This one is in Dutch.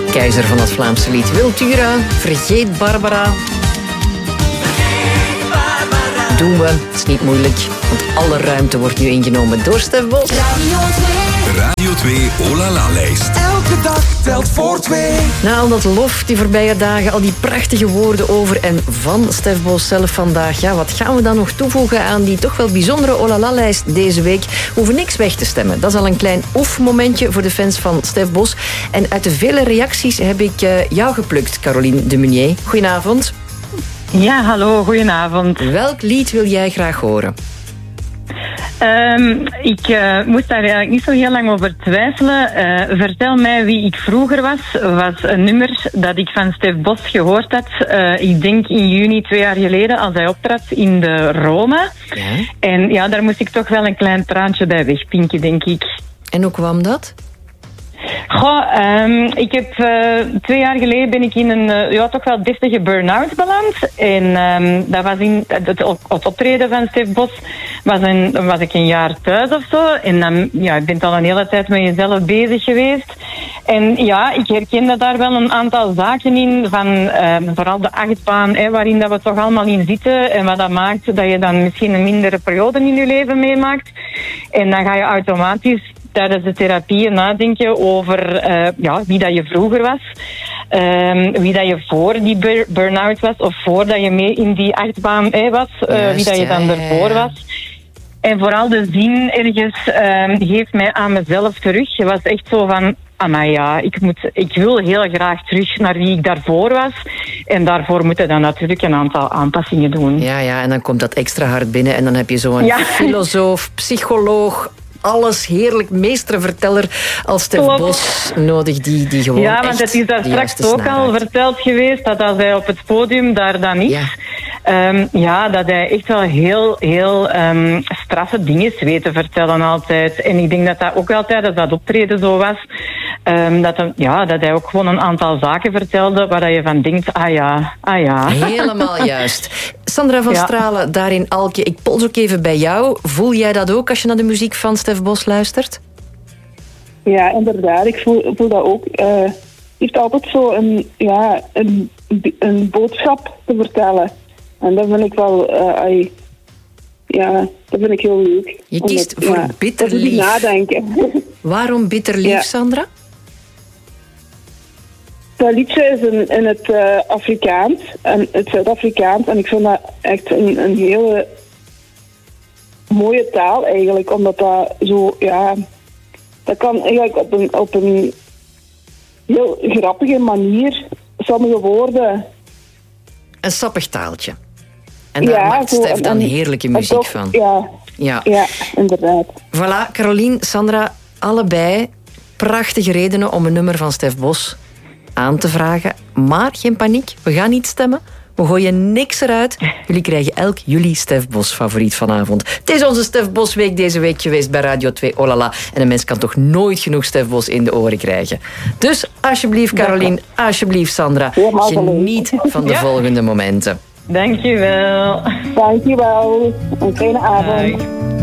Keizer van het Vlaamse lied. Wiltura, Vergeet Barbara. Doen we, het is niet moeilijk, want alle ruimte wordt nu ingenomen door Stef Bos. Radio 2 Olala-lijst. Elke dag telt voor 2. Na al dat lof die voorbije dagen, al die prachtige woorden over en van Stef Bos zelf vandaag. Ja, wat gaan we dan nog toevoegen aan die toch wel bijzondere Olala-lijst deze week? We hoeven niks weg te stemmen. Dat is al een klein oefenmomentje voor de fans van Stef Bos. En uit de vele reacties heb ik jou geplukt, Caroline de Munier. Goedenavond. Ja, hallo, goedenavond. Welk lied wil jij graag horen? Ik moest daar eigenlijk niet zo heel lang over twijfelen. Vertel mij wie ik vroeger was een nummer dat ik van Stef Bos gehoord had. Ik denk in juni 2 jaar geleden, als hij optrad in de Roma. Ja. En ja, daar moest ik toch wel een klein traantje bij wegpinken, denk ik. En hoe kwam dat? Goh, ik heb 2 jaar geleden ben ik in een toch wel deftige burn-out beland. En dat was in het optreden van Stef Bos was ik een jaar thuis of zo. En dan, ja, ik ben al een hele tijd met jezelf bezig geweest. En ja, ik herkende daar wel een aantal zaken in, van vooral de achtbaan, waarin dat we toch allemaal in zitten. En wat dat maakt dat je dan misschien een mindere periode in je leven meemaakt. En dan ga je automatisch tijdens de therapieën nadenken over wie dat je vroeger was. Wie dat je voor die burn-out was of voordat je mee in die achtbaan was. Juist, wie dat je dan ervoor was. En vooral de zin ergens geeft mij aan mezelf terug. Je was echt zo van, maar ja, ik wil heel graag terug naar wie ik daarvoor was. En daarvoor moeten dan natuurlijk een aantal aanpassingen doen. Ja, en dan komt dat extra hard binnen en dan heb je zo'n filosoof, psycholoog, alles heerlijk meesterverteller als Stef Bos nodig, die gewoon ja, want het is daar straks ook al verteld geweest dat als hij op het podium daar dan is, dat hij echt wel heel straffe dingen weet te vertellen altijd. En ik denk dat dat ook wel tijdens dat optreden zo was. Dat hij ook gewoon een aantal zaken vertelde waar je van denkt, ah ja. Helemaal juist. Sandra van Stralen, daar in Alkje. Ik pols ook even bij jou. Voel jij dat ook als je naar de muziek van Stef Bos luistert? Ja, inderdaad. Ik voel dat ook. Hij heeft altijd zo een boodschap te vertellen. En dat vind ik wel... dat vind ik heel leuk. Je kiest voor Bitter Lief. Nadenken. Waarom Bitter Lief, Sandra? Dat liedje is in het Afrikaans, en het Zuid-Afrikaans. En ik vind dat echt een hele mooie taal eigenlijk. Omdat dat zo, dat kan eigenlijk op een heel grappige manier sommige woorden. Een sappig taaltje. En daar maakt Stef dan heerlijke muziek van. Ja, inderdaad. Voilà, Caroline, Sandra, allebei prachtige redenen om een nummer van Stef Bos aan te vragen. Maar geen paniek, we gaan niet stemmen. We gooien niks eruit. Jullie krijgen elk jullie Stef Bos favoriet vanavond. Het is onze Stef Bos week deze week geweest bij Radio 2 Olala. En een mens kan toch nooit genoeg Stef Bos in de oren krijgen. Dus alsjeblieft Caroline, alsjeblieft Sandra. Geniet van de volgende momenten. Dankjewel. Dankjewel. Een fijne avond.